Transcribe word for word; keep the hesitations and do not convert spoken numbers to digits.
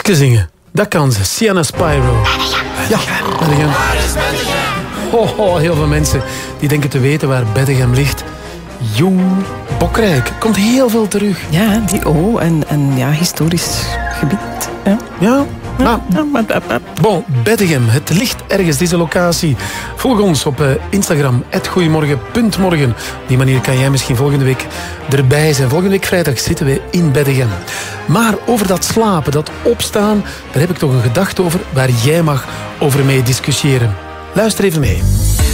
liedje zingen. Dat kan ze. Sienna Spyro. Ja, Beddegem. Oh, oh, heel veel mensen die denken te weten waar Beddegem ligt. Jong, Bokrijk. Komt heel veel terug. Ja, die O en, en ja, historisch gebied. Ja. Ja. Ja, Ah. maar, maar, maar. Bon, Beddegem, het ligt ergens, deze locatie. Volg ons op uh, Instagram, at goeiemorgen punt morgen. Op die manier kan jij misschien volgende week erbij zijn. Volgende week vrijdag zitten we in Beddegem. Maar over dat slapen, dat opstaan, daar heb ik toch een gedachte over waar jij mag over mee discussiëren. Luister even mee.